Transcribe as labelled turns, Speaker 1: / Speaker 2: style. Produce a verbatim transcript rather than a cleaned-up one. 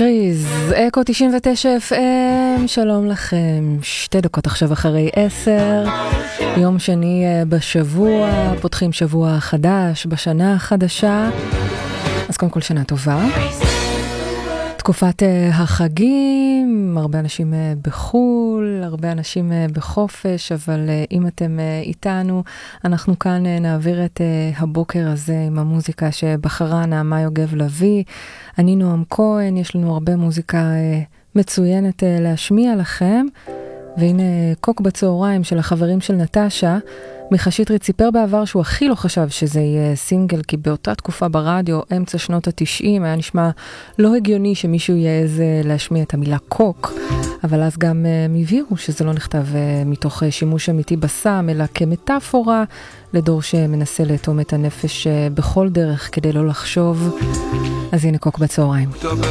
Speaker 1: קריז, אקו תשעים ותשע אף אם, שלום לכם, שתי דקות עכשיו אחרי עשר, יום שני בשבוע, פותחים שבוע חדש, בשנה החדשה, אז קודם כל שנה טובה. תקופת החגים, הרבה אנשים בחול, הרבה אנשים בחופש, אבל אם אתם איתנו, אנחנו כאן נעביר את הבוקר הזה עם המוזיקה שבחרה נעמה יוגב לוי. אני נועם כהן, יש לנו הרבה מוזיקה מצוינת להשמיע לכם, והנה קוק בצהריים של החברים של נטשה. מיכה שטרית סיפר בעבר שהוא הכי לא חשב שזה יהיה סינגל, כי באותה תקופה ברדיו, אמצע שנות התשעים, היה נשמע לא הגיוני שמישהו יעז להשמיע את המילה קוק, אבל אז גם מבהירו שזה לא נכתב מתוך שימוש אמיתי בסם, אלא כמטאפורה לדור שמנסה לאטום את הנפש בכל דרך כדי לא לחשוב. אז הנה קוק בצהריים.
Speaker 2: טוב